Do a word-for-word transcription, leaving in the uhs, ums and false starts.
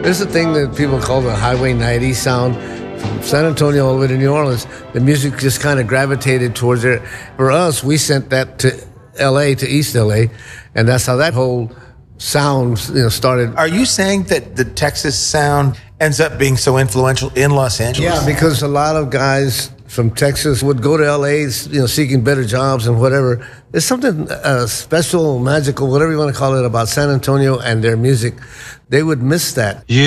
There's a thing that people call the Highway ninety sound. From San Antonio all the way to New Orleans, the music just kind of gravitated towards it. For us, we sent that to L A, to East L A, and that's how that whole sound, you know, started. Are you saying that the Texas sound ends up being so influential in Los Angeles? Yeah, because a lot of guys from Texas would go to L A, you know, seeking better jobs and whatever. There's something uh, special, magical, whatever you want to call it, about San Antonio and their music. They would miss that. You